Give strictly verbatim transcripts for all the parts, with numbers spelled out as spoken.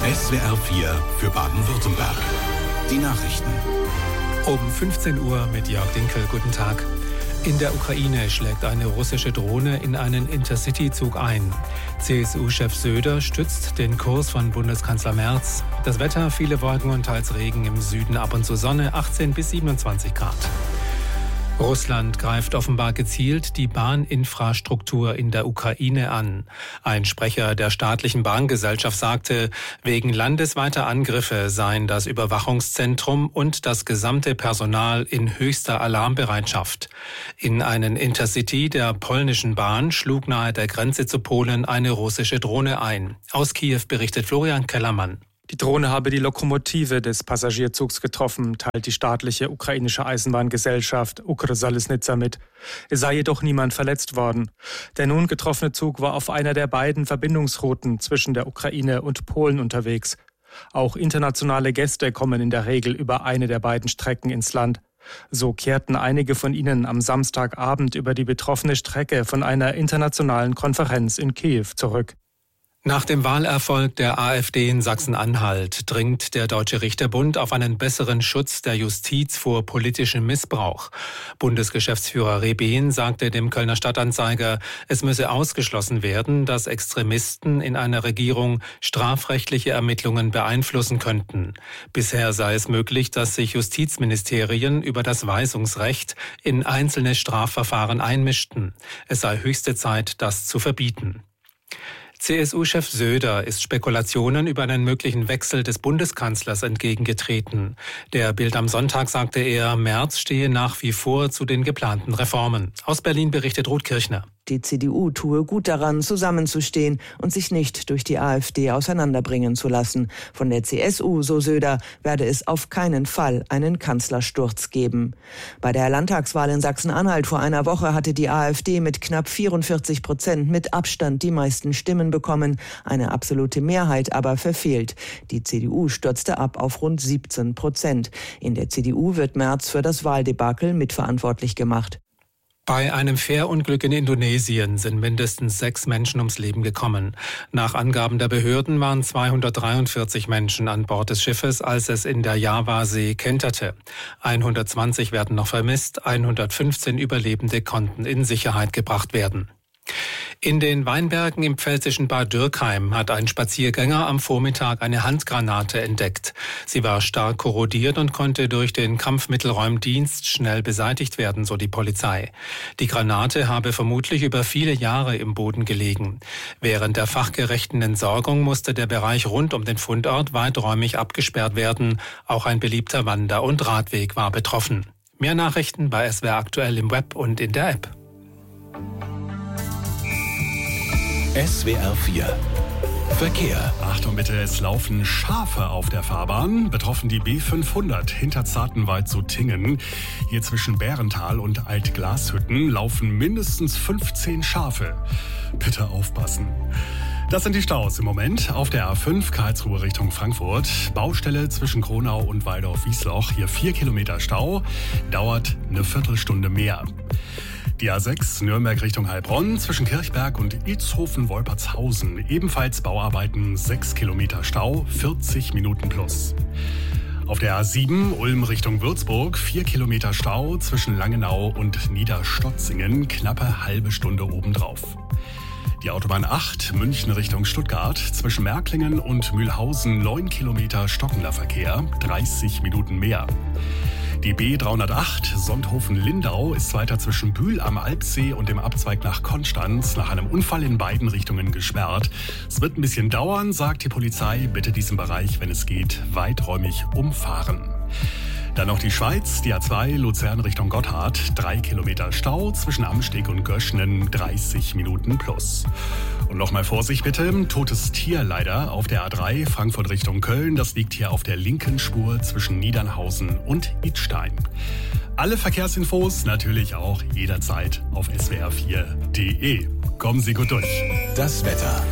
S W R vier für Baden-Württemberg. Die Nachrichten. Um fünfzehn Uhr mit Jörg Dinkel. Guten Tag. In der Ukraine schlägt eine russische Drohne in einen Intercity-Zug ein. C S U-Chef Söder stützt den Kurs von Bundeskanzler Merz. Das Wetter, viele Wolken und teils Regen, im Süden ab und zu Sonne, achtzehn bis siebenundzwanzig Grad. Russland greift offenbar gezielt die Bahninfrastruktur in der Ukraine an. Ein Sprecher der staatlichen Bahngesellschaft sagte, wegen landesweiter Angriffe seien das Überwachungszentrum und das gesamte Personal in höchster Alarmbereitschaft. In einen Intercity der polnischen Bahn schlug nahe der Grenze zu Polen eine russische Drohne ein. Aus Kiew berichtet Florian Kellermann. Die Drohne habe die Lokomotive des Passagierzugs getroffen, teilt die staatliche ukrainische Eisenbahngesellschaft Ukrsalisnitsa mit. Es sei jedoch niemand verletzt worden. Der nun getroffene Zug war auf einer der beiden Verbindungsrouten zwischen der Ukraine und Polen unterwegs. Auch internationale Gäste kommen in der Regel über eine der beiden Strecken ins Land. So kehrten einige von ihnen am Samstagabend über die betroffene Strecke von einer internationalen Konferenz in Kiew zurück. Nach dem Wahlerfolg der AfD in Sachsen-Anhalt dringt der Deutsche Richterbund auf einen besseren Schutz der Justiz vor politischem Missbrauch. Bundesgeschäftsführer Rebehn sagte dem Kölner Stadtanzeiger, es müsse ausgeschlossen werden, dass Extremisten in einer Regierung strafrechtliche Ermittlungen beeinflussen könnten. Bisher sei es möglich, dass sich Justizministerien über das Weisungsrecht in einzelne Strafverfahren einmischten. Es sei höchste Zeit, das zu verbieten. C S U-Chef Söder ist Spekulationen über einen möglichen Wechsel des Bundeskanzlers entgegengetreten. Der Bild am Sonntag sagte er, Merz stehe nach wie vor zu den geplanten Reformen. Aus Berlin berichtet Ruth Kirchner. Die C D U tue gut daran, zusammenzustehen und sich nicht durch die AfD auseinanderbringen zu lassen. Von der C S U, so Söder, werde es auf keinen Fall einen Kanzlersturz geben. Bei der Landtagswahl in Sachsen-Anhalt vor einer Woche hatte die AfD mit knapp vierundvierzig Prozent mit Abstand die meisten Stimmen bekommen, eine absolute Mehrheit aber verfehlt. Die C D U stürzte ab auf rund siebzehn Prozent. In der C D U wird Merz für das Wahldebakel mitverantwortlich gemacht. Bei einem Fährunglück in Indonesien sind mindestens sechs Menschen ums Leben gekommen. Nach Angaben der Behörden waren zweihundertdreiundvierzig Menschen an Bord des Schiffes, als es in der Javasee kenterte. hundertzwanzig werden noch vermisst, hundertfünfzehn Überlebende konnten in Sicherheit gebracht werden. In den Weinbergen im pfälzischen Bad Dürkheim hat ein Spaziergänger am Vormittag eine Handgranate entdeckt. Sie war stark korrodiert und konnte durch den Kampfmittelräumdienst schnell beseitigt werden, so die Polizei. Die Granate habe vermutlich über viele Jahre im Boden gelegen. Während der fachgerechten Entsorgung musste der Bereich rund um den Fundort weiträumig abgesperrt werden. Auch ein beliebter Wander- und Radweg war betroffen. Mehr Nachrichten bei S W R aktuell im Web und in der App. S W R vier Verkehr. Achtung bitte, es laufen Schafe auf der Fahrbahn. Betroffen die B fünfhundert hinter Zartenwald zu Tingen. Hier zwischen Bärental und Altglashütten laufen mindestens fünfzehn Schafe. Bitte aufpassen. Das sind die Staus im Moment auf der A fünf Karlsruhe Richtung Frankfurt. Baustelle zwischen Kronau und Waldorf-Wiesloch. Hier vier Kilometer Stau. Dauert eine Viertelstunde mehr. Die A sechs Nürnberg Richtung Heilbronn zwischen Kirchberg und Ilshofen-Wolpertshausen. Ebenfalls Bauarbeiten, sechs Kilometer Stau, vierzig Minuten plus. Auf der A sieben Ulm Richtung Würzburg, vier Kilometer Stau zwischen Langenau und Niederstotzingen, knappe halbe Stunde obendrauf. Die Autobahn acht München Richtung Stuttgart zwischen Märklingen und Mühlhausen, neun Kilometer stockender Verkehr, dreißig Minuten mehr. Die B dreihundertacht Sonthofen-Lindau ist weiter zwischen Bühl am Alpsee und dem Abzweig nach Konstanz nach einem Unfall in beiden Richtungen gesperrt. Es wird ein bisschen dauern, sagt die Polizei. Bitte diesen Bereich, wenn es geht, weiträumig umfahren. Dann noch die Schweiz, die A zwei Luzern Richtung Gotthard, drei Kilometer Stau zwischen Amsteg und Göschnen, dreißig Minuten plus. Und nochmal Vorsicht bitte, totes Tier leider auf der A drei Frankfurt Richtung Köln. Das liegt hier auf der linken Spur zwischen Niedernhausen und Idstein. Alle Verkehrsinfos natürlich auch jederzeit auf S W R vier Punkt D E. Kommen Sie gut durch. Das Wetter.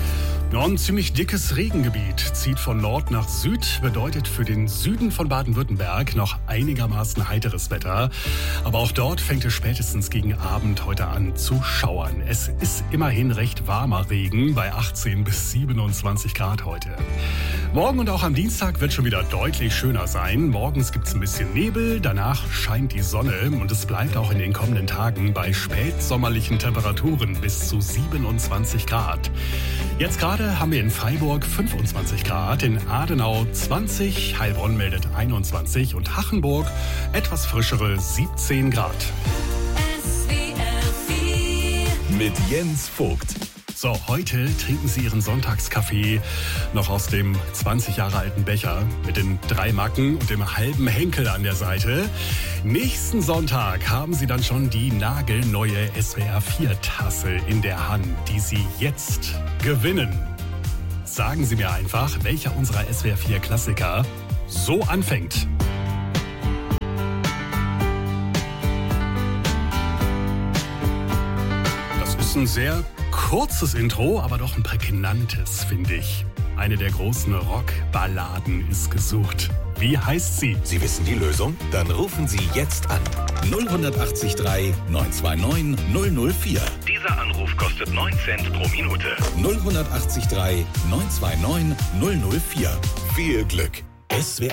Ja, ein ziemlich dickes Regengebiet zieht von Nord nach Süd, bedeutet für den Süden von Baden-Württemberg noch einigermaßen heiteres Wetter. Aber auch dort fängt es spätestens gegen Abend heute an zu schauern. Es ist immerhin recht warmer Regen bei achtzehn bis siebenundzwanzig Grad heute. Morgen und auch am Dienstag wird schon wieder deutlich schöner sein. Morgens gibt es ein bisschen Nebel, danach scheint die Sonne und es bleibt auch in den kommenden Tagen bei spätsommerlichen Temperaturen bis zu siebenundzwanzig Grad. Jetzt gerade haben wir in Freiburg fünfundzwanzig Grad, in Adenau zwanzig, Heilbronn meldet einundzwanzig und Hachenburg etwas frischere siebzehn Grad. Mit Jens Vogt. So, heute trinken Sie Ihren Sonntagskaffee noch aus dem zwanzig Jahre alten Becher mit den drei Macken und dem halben Henkel an der Seite. Nächsten Sonntag haben Sie dann schon die nagelneue S W R vier Tasse in der Hand, die Sie jetzt gewinnen. Sagen Sie mir einfach, welcher unserer S W R vier Klassiker so anfängt. Das ist ein sehr kurzes Intro, aber doch ein prägnantes, finde ich. Eine der großen Rockballaden ist gesucht. Wie heißt sie? Sie wissen die Lösung? Dann rufen Sie jetzt an. null acht drei neun zwei neun null null vier. Dieser Anruf kostet neun Cent pro Minute. null acht drei neun zwei neun null null vier. Viel Glück. S W R